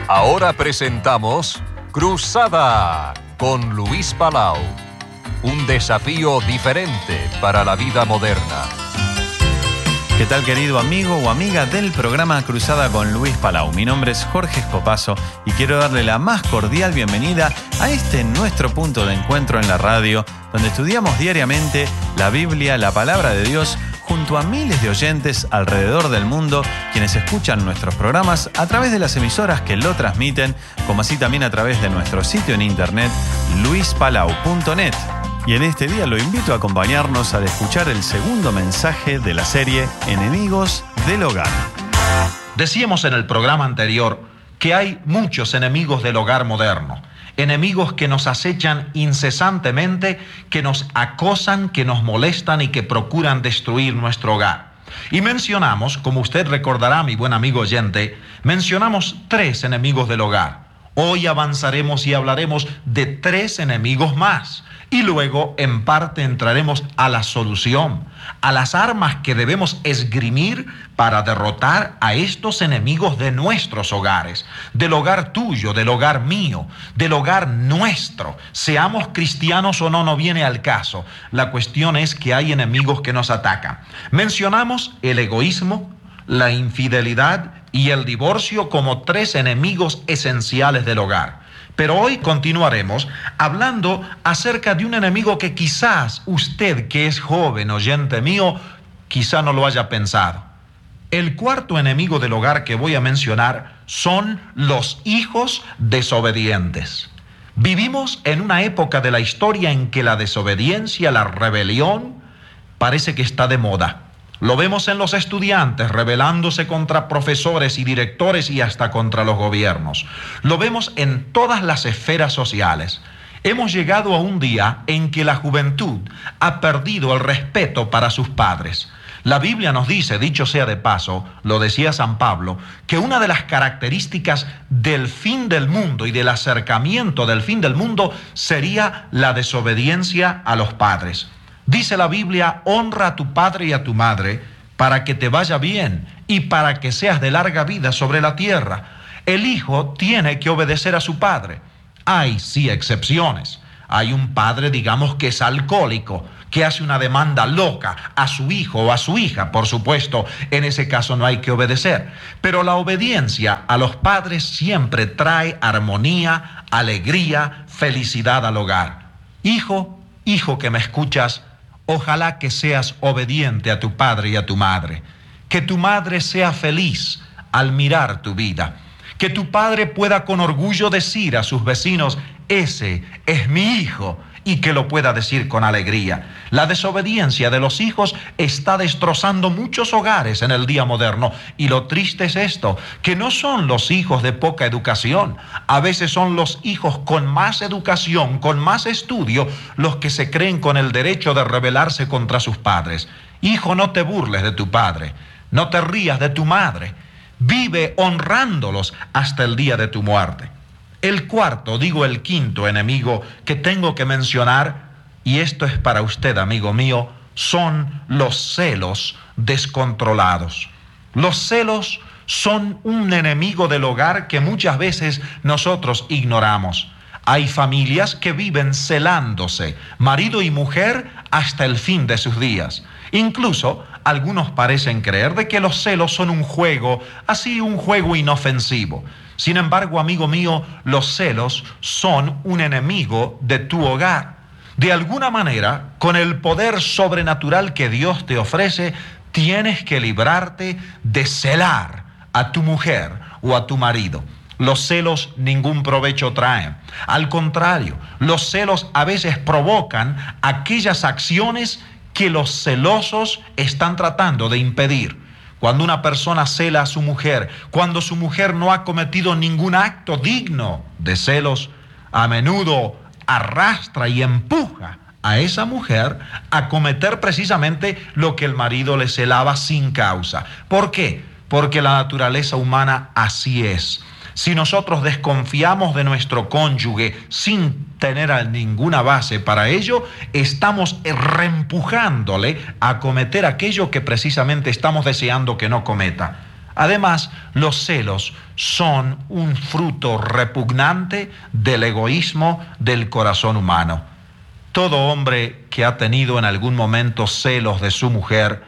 Ahora presentamos Cruzada con Luis Palau. Un desafío diferente para la vida moderna. ¿Qué tal, querido amigo o amiga del programa Cruzada con Luis Palau? Mi nombre es Jorge Escopazo y quiero darle la más cordial bienvenida a este nuestro punto de encuentro en la radio, donde estudiamos diariamente la Biblia, la Palabra de Dios, junto a miles de oyentes alrededor del mundo, quienes escuchan nuestros programas a través de las emisoras que lo transmiten, como así también a través de nuestro sitio en internet, luispalau.net. Y en este día lo invito a acompañarnos al escuchar el segundo mensaje de la serie Enemigos del Hogar. Decíamos en el programa anterior que hay muchos enemigos del hogar moderno. Enemigos que nos acechan incesantemente, que nos acosan, que nos molestan y que procuran destruir nuestro hogar. Y mencionamos, como usted recordará, mi buen amigo oyente, mencionamos 3 enemigos del hogar. Hoy avanzaremos y hablaremos de 3 enemigos más. Y luego, en parte, entraremos a la solución, a las armas que debemos esgrimir para derrotar a estos enemigos de nuestros hogares, del hogar tuyo, del hogar mío, del hogar nuestro. Seamos cristianos o no, no viene al caso. La cuestión es que hay enemigos que nos atacan. Mencionamos el egoísmo, la infidelidad y el divorcio como 3 enemigos esenciales del hogar. Pero hoy continuaremos hablando acerca de un enemigo que quizás usted, que es joven, oyente mío, quizá no lo haya pensado. El cuarto enemigo del hogar que voy a mencionar son los hijos desobedientes. Vivimos en una época de la historia en que la desobediencia, la rebelión, parece que está de moda. Lo vemos en los estudiantes rebelándose contra profesores y directores y hasta contra los gobiernos. Lo vemos en todas las esferas sociales. Hemos llegado a un día en que la juventud ha perdido el respeto para sus padres. La Biblia nos dice, dicho sea de paso, lo decía San Pablo, que una de las características del fin del mundo y del acercamiento del fin del mundo sería la desobediencia a los padres. Dice la Biblia, honra a tu padre y a tu madre para que te vaya bien y para que seas de larga vida sobre la tierra. El hijo tiene que obedecer a su padre. Hay sí excepciones. Hay un padre, digamos, que es alcohólico, que hace una demanda loca a su hijo o a su hija. Por supuesto, en ese caso no hay que obedecer. Pero la obediencia a los padres siempre trae armonía, alegría, felicidad al hogar. Hijo que me escuchas, ojalá que seas obediente a tu padre y a tu madre. Que tu madre sea feliz al mirar tu vida. Que tu padre pueda con orgullo decir a sus vecinos, ese es mi hijo, y que lo pueda decir con alegría. La desobediencia de los hijos está destrozando muchos hogares en el día moderno. Y lo triste es esto, que no son los hijos de poca educación. A veces son los hijos con más educación, con más estudio, los que se creen con el derecho de rebelarse contra sus padres. Hijo, no te burles de tu padre, no te rías de tu madre. Vive honrándolos hasta el día de tu muerte. El quinto enemigo que tengo que mencionar, y esto es para usted, amigo mío, son los celos descontrolados. Los celos son un enemigo del hogar que muchas veces nosotros ignoramos. Hay familias que viven celándose, marido y mujer, hasta el fin de sus días. Incluso algunos parecen creer de que los celos son un juego, así un juego inofensivo. Sin embargo, amigo mío, los celos son un enemigo de tu hogar. De alguna manera, con el poder sobrenatural que Dios te ofrece, tienes que librarte de celar a tu mujer o a tu marido. Los celos ningún provecho traen. Al contrario, los celos a veces provocan aquellas acciones que los celosos están tratando de impedir. Cuando una persona cela a su mujer, cuando su mujer no ha cometido ningún acto digno de celos, a menudo arrastra y empuja a esa mujer a cometer precisamente lo que el marido le celaba sin causa. ¿Por qué? Porque la naturaleza humana así es. Si nosotros desconfiamos de nuestro cónyuge sin tener ninguna base para ello, estamos reempujándole a cometer aquello que precisamente estamos deseando que no cometa. Además, los celos son un fruto repugnante del egoísmo del corazón humano. Todo hombre que ha tenido en algún momento celos de su mujer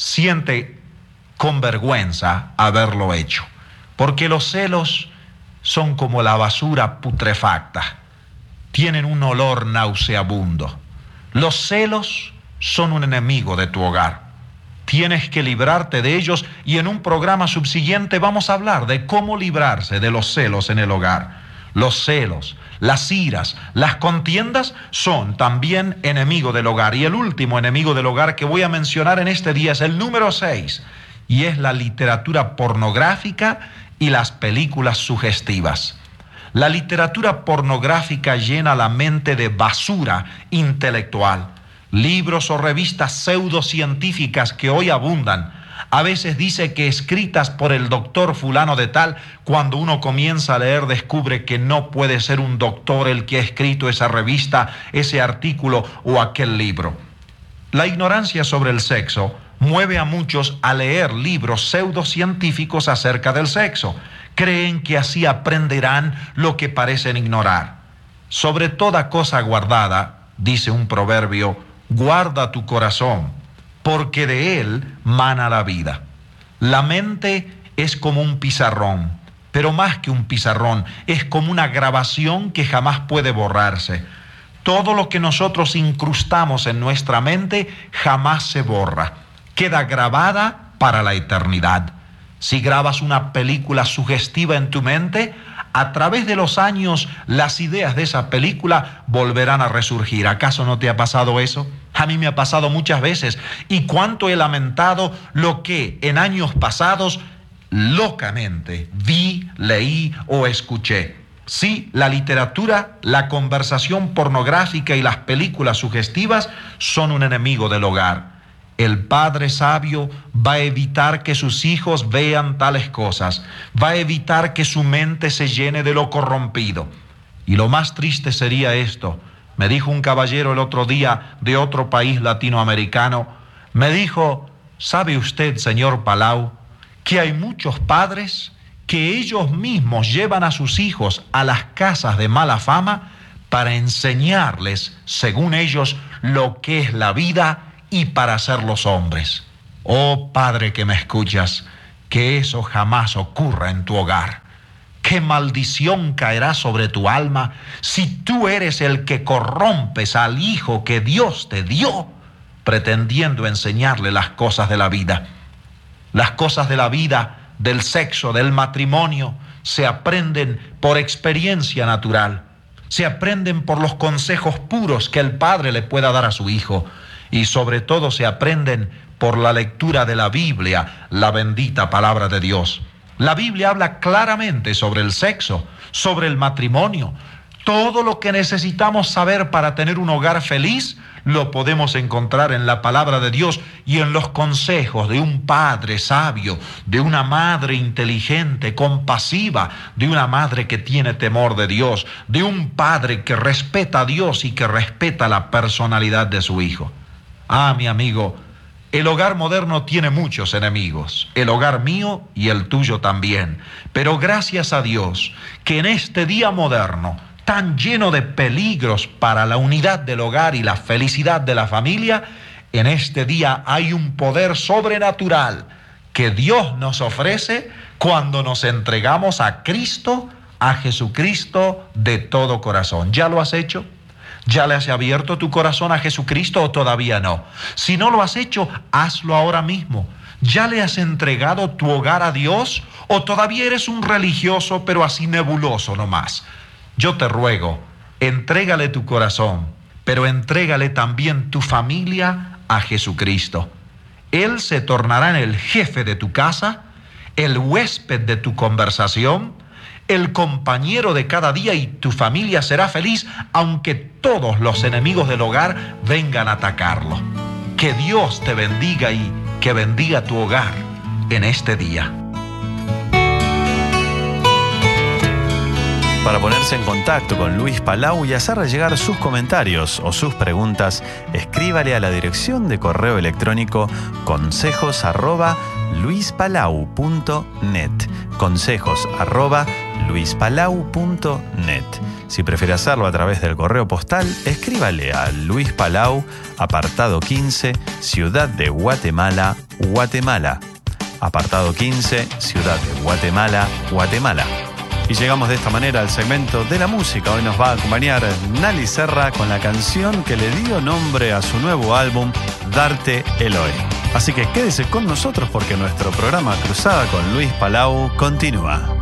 siente con vergüenza haberlo hecho, porque los celos son como la basura putrefacta, tienen un olor nauseabundo. Los celos son un enemigo de tu hogar. Tienes que librarte de ellos y en un programa subsiguiente vamos a hablar de cómo librarse de los celos en el hogar. Los celos, las iras, las contiendas son también enemigo del hogar. Y el último enemigo del hogar que voy a mencionar en este día es el número 6, y es la literatura pornográfica y las películas sugestivas. La literatura pornográfica llena la mente de basura intelectual. Libros o revistas pseudocientíficas que hoy abundan. A veces dice que escritas por el doctor fulano de tal, cuando uno comienza a leer descubre que no puede ser un doctor el que ha escrito esa revista, ese artículo o aquel libro. La ignorancia sobre el sexo mueve a muchos a leer libros pseudocientíficos acerca del sexo. Creen que así aprenderán lo que parecen ignorar. Sobre toda cosa guardada, dice un proverbio, guarda tu corazón, porque de él mana la vida. La mente es como un pizarrón, pero más que un pizarrón, es como una grabación que jamás puede borrarse. Todo lo que nosotros incrustamos en nuestra mente jamás se borra, queda grabada para la eternidad. Si grabas una película sugestiva en tu mente, a través de los años las ideas de esa película volverán a resurgir. ¿Acaso no te ha pasado eso? A mí me ha pasado muchas veces. Y cuánto he lamentado lo que en años pasados locamente vi, leí o escuché. Sí, la literatura, la conversación pornográfica y las películas sugestivas son un enemigo del hogar. El padre sabio va a evitar que sus hijos vean tales cosas, va a evitar que su mente se llene de lo corrompido. Y lo más triste sería esto. Me dijo un caballero el otro día de otro país latinoamericano, me dijo, ¿sabe usted, señor Palau, que hay muchos padres que ellos mismos llevan a sus hijos a las casas de mala fama para enseñarles, según ellos, lo que es la vida y para ser los hombres? Oh Padre que me escuchas, que eso jamás ocurra en tu hogar. ¿Qué maldición caerá sobre tu alma si tú eres el que corrompes al hijo que Dios te dio, pretendiendo enseñarle las cosas de la vida? Las cosas de la vida, del sexo, del matrimonio, se aprenden por experiencia natural. Se aprenden por los consejos puros que el padre le pueda dar a su hijo. Y sobre todo se aprenden por la lectura de la Biblia, la bendita palabra de Dios. La Biblia habla claramente sobre el sexo, sobre el matrimonio. Todo lo que necesitamos saber para tener un hogar feliz lo podemos encontrar en la palabra de Dios y en los consejos de un padre sabio, de una madre inteligente, compasiva, de una madre que tiene temor de Dios, de un padre que respeta a Dios y que respeta la personalidad de su hijo. Ah, mi amigo, el hogar moderno tiene muchos enemigos, el hogar mío y el tuyo también. Pero gracias a Dios que en este día moderno, tan lleno de peligros para la unidad del hogar y la felicidad de la familia, en este día hay un poder sobrenatural que Dios nos ofrece cuando nos entregamos a Cristo, a Jesucristo de todo corazón. ¿Ya lo has hecho? ¿Ya le has abierto tu corazón a Jesucristo o todavía no? Si no lo has hecho, hazlo ahora mismo. ¿Ya le has entregado tu hogar a Dios o todavía eres un religioso pero así nebuloso nomás? Yo te ruego, entrégale tu corazón, pero entrégale también tu familia a Jesucristo. Él se tornará en el jefe de tu casa, el huésped de tu conversación, el compañero de cada día, y tu familia será feliz aunque todos los enemigos del hogar vengan a atacarlo. Que Dios te bendiga y que bendiga tu hogar en este día. Para ponerse en contacto con Luis Palau y hacerle llegar sus comentarios o sus preguntas, escríbale a la dirección de correo electrónico consejos@radiomaria.org. luispalau.net. consejos@luispalau.net. Si prefiere hacerlo a través del correo postal, escríbale a Luis Palau, apartado 15, Ciudad de Guatemala, Guatemala. Apartado 15, Ciudad de Guatemala, Guatemala. Y llegamos de esta manera al segmento de la música. Hoy nos va a acompañar Nali Serra con la canción que le dio nombre a su nuevo álbum, Darte Eloé. Así que quédese con nosotros porque nuestro programa Cruzada con Luis Palau continúa.